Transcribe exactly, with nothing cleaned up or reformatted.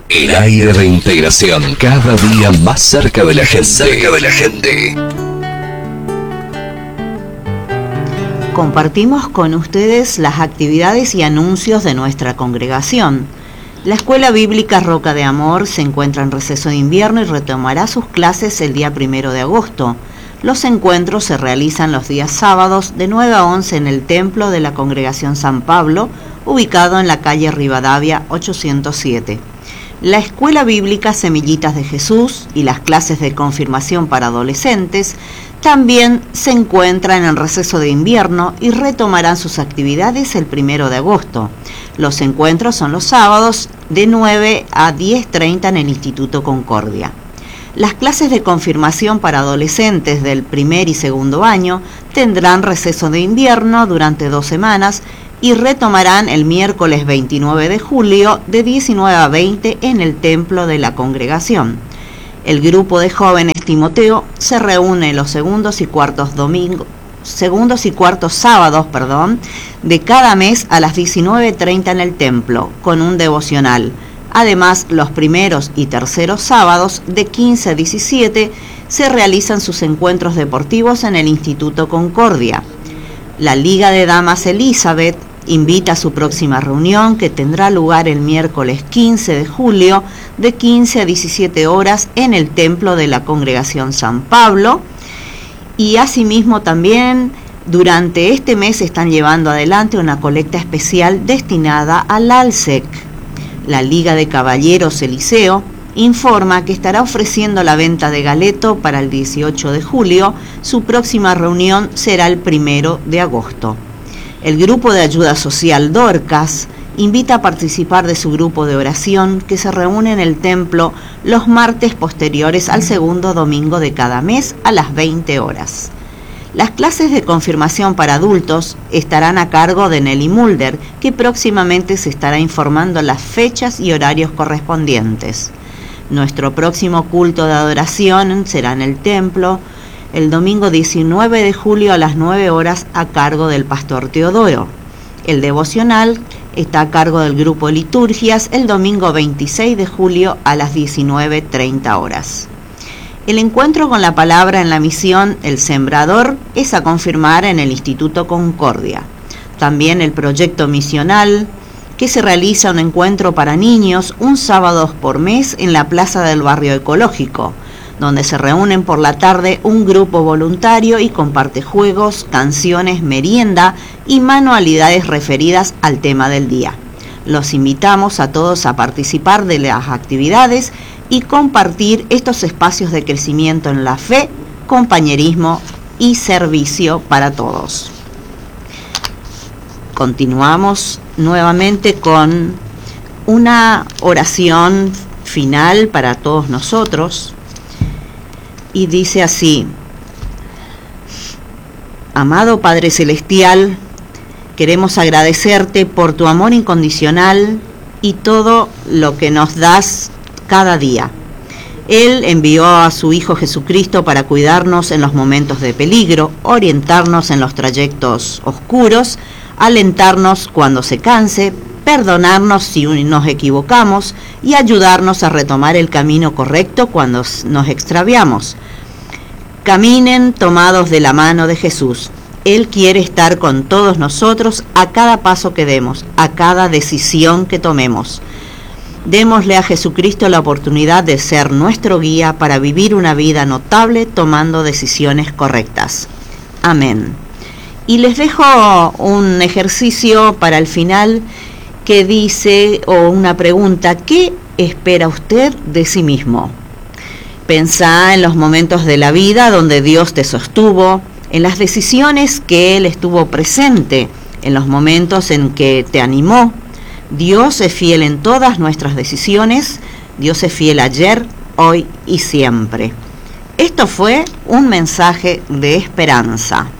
El aire de integración, cada día más cerca de la gente. Cerca de la gente. Compartimos con ustedes las actividades y anuncios de nuestra congregación. La Escuela Bíblica Roca de Amor se encuentra en receso de invierno y retomará sus clases el día primero de agosto. Los encuentros se realizan los días sábados de nueve a once en el templo de la Congregación San Pablo, ubicado en la calle Rivadavia ochocientos siete. La Escuela Bíblica Semillitas de Jesús y las clases de confirmación para adolescentes también se encuentran en receso de invierno y retomarán sus actividades el primero de agosto. Los encuentros son los sábados de nueve a diez treinta en el Instituto Concordia. Las clases de confirmación para adolescentes del primer y segundo año tendrán receso de invierno durante dos semanas y retomarán el miércoles veintinueve de julio de diecinueve a veinte en el templo de la congregación. El grupo de jóvenes Timoteo se reúne los segundos y cuartos domingos, segundos y cuartos sábados, perdón, de cada mes a las diecinueve treinta en el templo con un devocional. Además, los primeros y terceros sábados de quince a diecisiete se realizan sus encuentros deportivos en el Instituto Concordia. La Liga de Damas Elizabeth invita a su próxima reunión, que tendrá lugar el miércoles quince de julio de quince a diecisiete horas en el templo de la Congregación San Pablo. Y asimismo también durante este mes están llevando adelante una colecta especial destinada al ALSEC. La Liga de Caballeros Eliseo informa que estará ofreciendo la venta de galeto para el dieciocho de julio. Su próxima reunión será el primero de agosto. El grupo de ayuda social Dorcas invita a participar de su grupo de oración que se reúne en el templo los martes posteriores al segundo domingo de cada mes a las veinte horas. Las clases de confirmación para adultos estarán a cargo de Nelly Mulder, que próximamente se estará informando las fechas y horarios correspondientes. Nuestro próximo culto de adoración será en el templo el domingo diecinueve de julio a las nueve horas a cargo del pastor Teodoro. El devocional está a cargo del grupo Liturgias el domingo veintiséis de julio a las diecinueve treinta horas. El encuentro con la palabra en la misión El Sembrador es a confirmar en el Instituto Concordia. También el proyecto misional, que se realiza un encuentro para niños un sábado por mes en la Plaza del Barrio Ecológico, donde se reúnen por la tarde un grupo voluntario y comparte juegos, canciones, merienda y manualidades referidas al tema del día. Los invitamos a todos a participar de las actividades y compartir estos espacios de crecimiento en la fe, compañerismo y servicio para todos. Continuamos nuevamente con una oración final para todos nosotros. Y dice así: amado Padre Celestial, queremos agradecerte por tu amor incondicional y todo lo que nos das cada día. Él envió a su Hijo Jesucristo para cuidarnos en los momentos de peligro, orientarnos en los trayectos oscuros, alentarnos cuando se canse, perdonarnos si nos equivocamos y ayudarnos a retomar el camino correcto cuando nos extraviamos. Caminen tomados de la mano de Jesús. Él quiere estar con todos nosotros a cada paso que demos, a cada decisión que tomemos. Démosle a Jesucristo la oportunidad de ser nuestro guía para vivir una vida notable tomando decisiones correctas. Amén. Y les dejo un ejercicio para el final que dice, o una pregunta: ¿qué espera usted de sí mismo? Pensá en los momentos de la vida donde Dios te sostuvo, en las decisiones que Él estuvo presente, en los momentos en que te animó. Dios es fiel en todas nuestras decisiones. Dios es fiel ayer, hoy y siempre. Esto fue un mensaje de esperanza.